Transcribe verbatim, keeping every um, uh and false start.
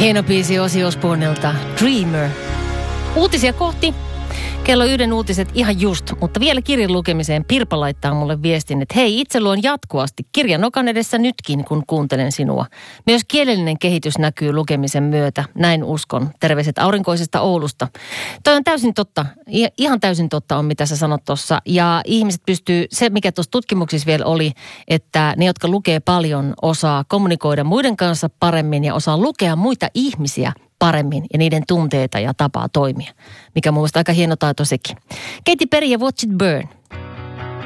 Hieno biisi Ozzy Osbournelta, Dreamer. Uutisia kohti. Kello yhden uutiset ihan just, mutta vielä kirjan lukemiseen Pirpa laittaa mulle viestin, että hei, itse luen jatkuvasti kirjan nokan edessä nytkin, kun kuuntelen sinua. Myös kielellinen kehitys näkyy lukemisen myötä, näin uskon. Terveiset aurinkoisesta Oulusta. Toi on täysin totta, ihan täysin totta on mitä sä sanot tuossa. Ja ihmiset pystyy, se mikä tuossa tutkimuksissa vielä oli, että ne, jotka lukee paljon, osaa kommunikoida muiden kanssa paremmin ja osaa lukea muita ihmisiä paremmin ja niiden tunteita ja tapaa toimia, mikä mun mielestä aika hieno taito sekin. Katy Perry ja Watch It Burn.